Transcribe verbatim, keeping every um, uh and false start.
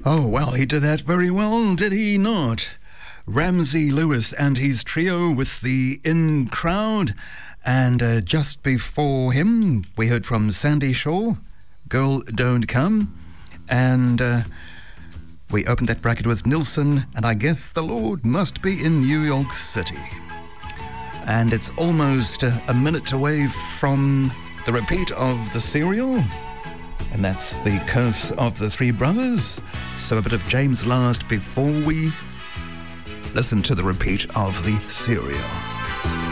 Oh, well, he did that very well, did he not? Ramsey Lewis and his trio with the In Crowd. And uh, just before him, we heard from Sandy Shaw, Girl Don't Come. And uh, we opened that bracket with Nilsson, and I guess the Lord must be in New York City. And it's almost uh, a minute away from the repeat of the serial. And that's The Curse of the Three Brothers. So a bit of James Last before we listen to the repeat of the serial.